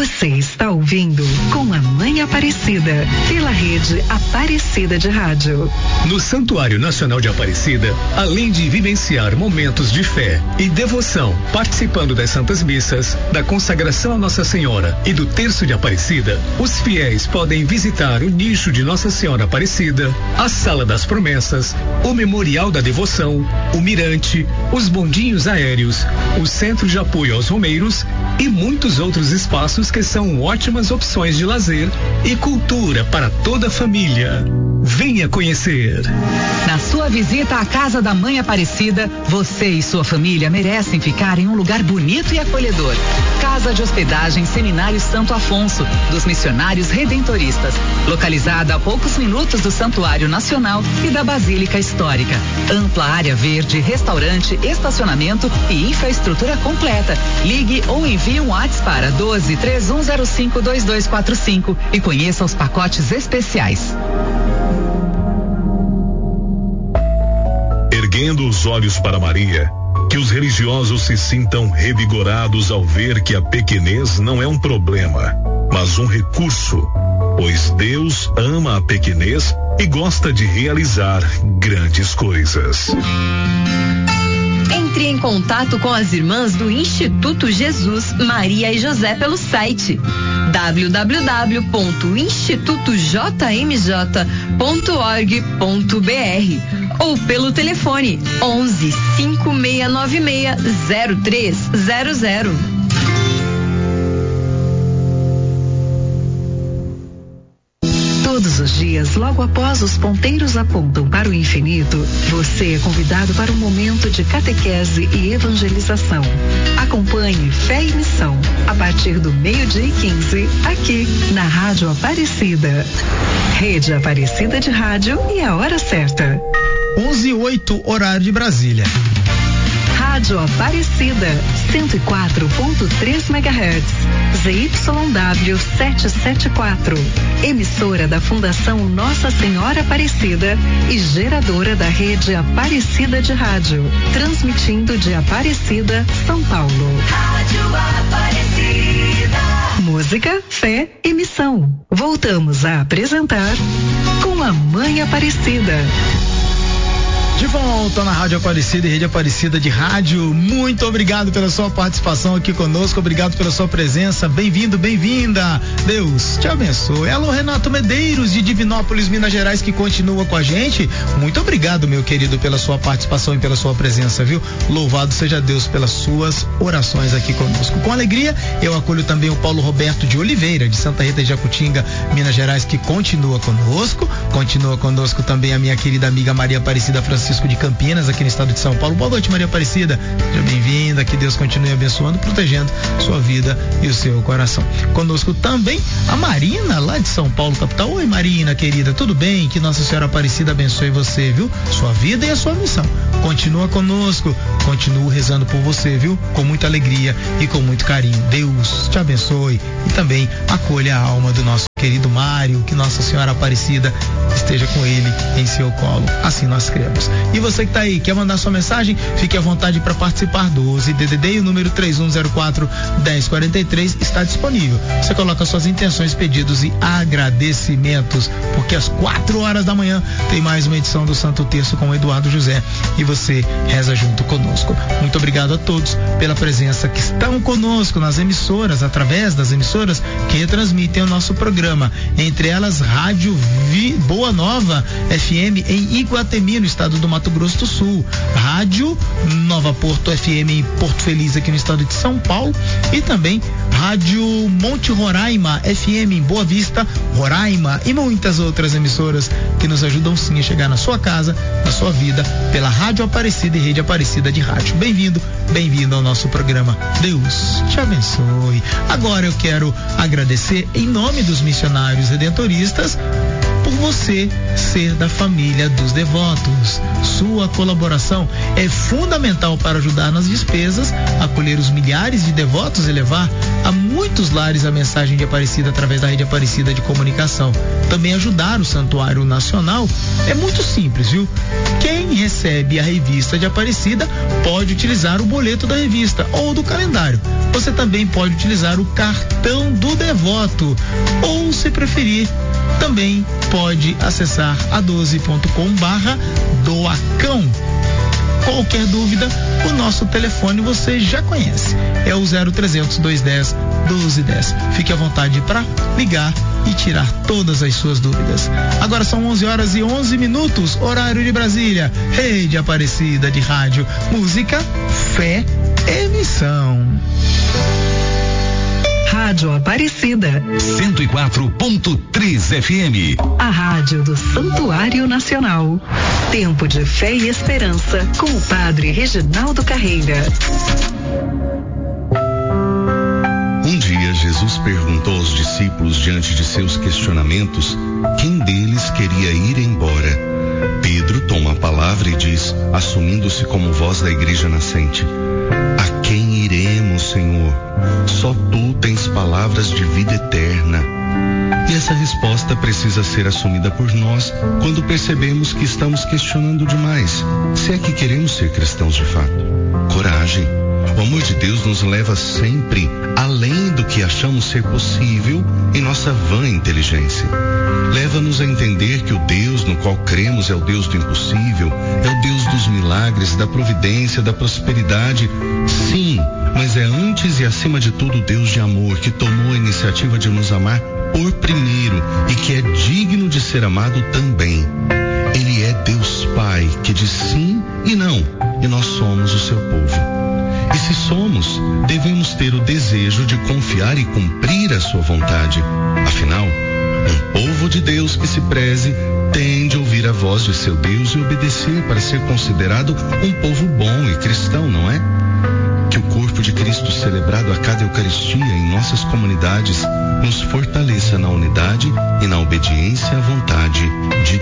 Você está ouvindo Com a Mãe Aparecida, pela rede Aparecida de Rádio. No Santuário Nacional de Aparecida, além de vivenciar momentos de fé e devoção, participando das Santas Missas, da consagração a Nossa Senhora e do Terço de Aparecida, os fiéis podem visitar o nicho de Nossa Senhora Aparecida, a Sala das Promessas, o Memorial da Devoção, o Mirante, os bondinhos aéreos, o Centro de Apoio aos Romeiros e muitos outros espaços que são ótimas opções de lazer e cultura para toda a família. Venha conhecer. Na sua visita à Casa da Mãe Aparecida, você e sua família merecem ficar em um lugar bonito e acolhedor. Casa de Hospedagem Seminário Santo Afonso, dos Missionários Redentoristas, localizada a poucos minutos do Santuário Nacional e da Basílica Histórica. Ampla área verde, restaurante, estacionamento e infraestrutura completa. Ligue ou envie um WhatsApp para 12-3105-2245 e conheça os pacotes especiais. Erguendo os olhos para Maria, que os religiosos se sintam revigorados ao ver que a pequenez não é um problema, mas um recurso, pois Deus ama a pequenez e gosta de realizar grandes coisas. Entre em contato com as irmãs do Instituto Jesus, Maria e José pelo site www.institutojmj.org.br ou pelo telefone 11 5696 0300. Todos os dias, logo após os ponteiros apontam para o infinito, você é convidado para um momento de catequese e evangelização. Acompanhe Fé e Missão, a partir do 12:15, aqui na Rádio Aparecida. Rede Aparecida de Rádio e a hora certa. 11:08, horário de Brasília. Rádio Aparecida, 104.3 MHz, ZYW 774, emissora da Fundação Nossa Senhora Aparecida e geradora da rede Aparecida de Rádio, transmitindo de Aparecida, São Paulo. Rádio Aparecida. Música, fé e missão. Voltamos a apresentar Com a Mãe Aparecida. De volta na Rádio Aparecida e Rede Aparecida de Rádio. Muito obrigado pela sua participação aqui conosco, obrigado pela sua presença. Bem-vindo, bem-vinda. Deus te abençoe. Alô, Renato Medeiros de Divinópolis, Minas Gerais, que continua com a gente. Muito obrigado, meu querido, pela sua participação e pela sua presença, viu? Louvado seja Deus pelas suas orações aqui conosco. Com alegria, eu acolho também o Paulo Roberto de Oliveira, de Santa Rita de Jacutinga, Minas Gerais, que continua conosco. Continua conosco também a minha querida amiga Maria Aparecida Francisco de Campinas, aqui no estado de São Paulo. Boa noite, Maria Aparecida. Seja bem-vinda, que Deus continue abençoando, protegendo sua vida e o seu coração. Conosco também a Marina, lá de São Paulo, capital. Oi, Marina, querida, tudo bem? Que Nossa Senhora Aparecida abençoe você, viu? Sua vida e a sua missão. Continua conosco, continuo rezando por você, viu? Com muita alegria e com muito carinho. Deus te abençoe e também acolha a alma do nosso querido Mário, que Nossa Senhora Aparecida esteja com ele em seu colo. Assim nós cremos. E você que está aí, quer mandar sua mensagem? Fique à vontade para participar. 12 DDD e o número 3104-1043 está disponível. Você coloca suas intenções, pedidos e agradecimentos, porque às 4 horas da manhã tem mais uma edição do Santo Terço com o Eduardo José e você reza junto conosco. Muito obrigado a todos pela presença que estão conosco nas emissoras, através das emissoras que retransmitem o nosso programa. Entre elas, Rádio Boa Nova FM em Iguatemi, no estado do Mato Grosso do Sul, Rádio Nova Porto FM em Porto Feliz, aqui no estado de São Paulo, e também Rádio Monte Roraima FM em Boa Vista, Roraima, e muitas outras emissoras que nos ajudam sim a chegar na sua casa, na sua vida, pela Rádio Aparecida e Rede Aparecida de Rádio. Bem-vindo, bem-vindo ao nosso programa. Deus te abençoe. Agora eu quero agradecer em nome dos missionários redentoristas por você ser da família dos devotos. Sua colaboração é fundamental para ajudar nas despesas, acolher os milhares de devotos e levar a muitos lares a mensagem de Aparecida através da Rede Aparecida de Comunicação. Também ajudar o Santuário Nacional é muito simples, viu? Quem recebe a revista de Aparecida pode utilizar o boleto da revista ou do calendário. Você também pode utilizar o cartão do devoto, ou, se preferir, também pode acessar a12.com/doacão. Qualquer dúvida, o nosso telefone você já conhece. É o 0300 210 1210. Fique à vontade para ligar e tirar todas as suas dúvidas. Agora são 11h11, horário de Brasília. Rede Aparecida de Rádio, música, fé, emissão. Rádio Aparecida 104.3 FM. A rádio do Santuário Nacional. Tempo de fé e esperança com o Padre Reginaldo Carreira. Um dia Jesus perguntou aos discípulos diante de seus questionamentos quem deles queria ir embora. Pedro toma a palavra e diz, assumindo-se como voz da igreja nascente: a quem iremos, Senhor? Só tu tens palavras de vida eterna. E essa resposta precisa ser assumida por nós quando percebemos que estamos questionando demais, se é que queremos ser cristãos de fato. Coragem. O amor de Deus nos leva sempre além do que achamos ser possível em nossa vã inteligência. Leva-nos a entender que o Deus no qual cremos é o Deus do impossível, é o Deus dos milagres, da providência, da prosperidade. Sim, mas é antes e acima de tudo o Deus de amor que tomou a iniciativa de nos amar por primeiro e que é digno de ser amado também. Ele é Deus Pai que diz sim e não, e nós somos o seu povo. E se somos, devemos ter o desejo de confiar e cumprir a sua vontade. Afinal, um povo de Deus que se preze tem de ouvir a voz de seu Deus e obedecer para ser considerado um povo bom e cristão, não é? Que o corpo de Cristo celebrado a cada Eucaristia em nossas comunidades nos fortaleça na unidade e na obediência à vontade